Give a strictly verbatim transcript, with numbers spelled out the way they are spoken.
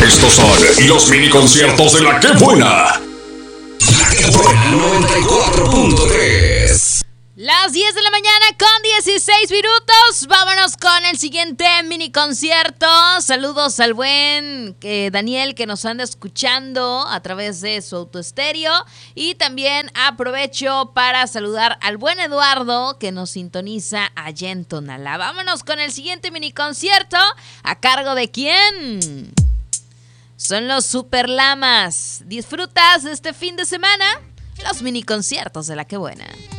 Estos son los mini conciertos de La Que Buena. La Que Buena noventa y cuatro punto tres. Las diez de la mañana con dieciséis minutos. Vámonos con el siguiente mini concierto. Saludos al buen eh, Daniel, que nos anda escuchando a través de su autoestéreo. Y también aprovecho para saludar al buen Eduardo, que nos sintoniza allá en Tonalá. Vámonos con el siguiente mini concierto. ¿A cargo de quién? Son los Super Lamas. ¿Disfrutas de este fin de semana? Los mini conciertos de La Que Buena.